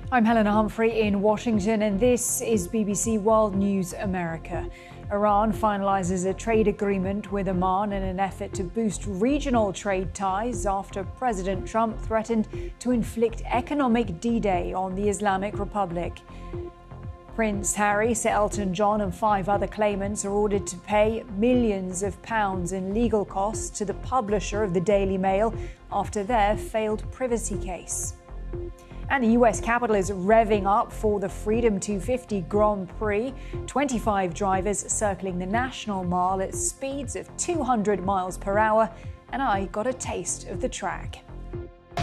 I'm Helena Humphrey in Washington, and this is BBC World News America. Iran finalizes a trade agreement with Oman in an effort to boost regional trade ties after President Trump threatened to inflict economic D-Day on the Islamic Republic. Prince Harry, Sir Elton John and 5 other claimants are ordered to pay millions of pounds in legal costs to the publisher of the Daily Mail after their failed privacy case. And the US Capitol is revving up for the Freedom 250 Grand Prix. 25 drivers circling the National Mile at speeds of 200 miles per hour, and I got a taste of the track.